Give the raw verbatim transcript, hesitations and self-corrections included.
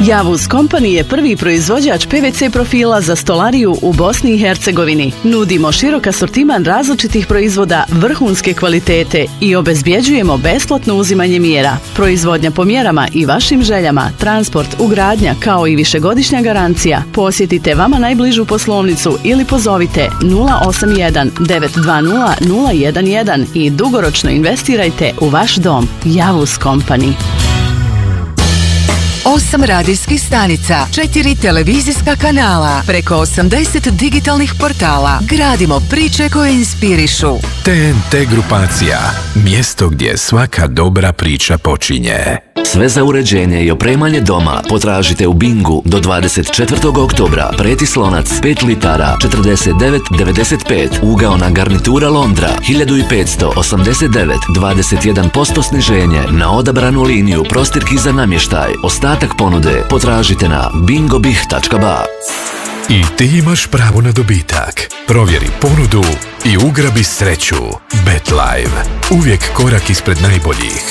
Javus Company je prvi proizvođač P V C profila za stolariju u Bosni i Hercegovini. Nudimo širok asortiman različitih proizvoda vrhunske kvalitete i obezbjeđujemo besplatno uzimanje mjera. Proizvodnja po mjerama i vašim željama, transport, ugradnja kao i višegodišnja garancija. Posjetite vama najbližu poslovnicu ili pozovite nula osam jedan devet dva nula nula jedan jedan i dugoročno investirajte u vaš dom. Javus Company. Osam radijskih stanica, četiri televizijska kanala, preko osamdeset digitalnih portala. Gradimo priče koje inspirišu. T N T grupacija, mjesto gdje svaka dobra priča počinje. Sve za uređenje i opremanje doma potražite u Bingu do dvadeset četvrtog oktobra. Preti slonac pet litara četrdeset devet devedeset pet. Ugaona garnitura Londra hiljadu petsto osamdeset devet. dvadeset jedan posto sniženje na odabranu liniju prostirki za namještaj. Ostatak ponude potražite na bingobih tačka ba. I ti imaš pravo na dobitak. Provjeri ponudu i ugrabi sreću. BetLive. Uvijek korak ispred najboljih.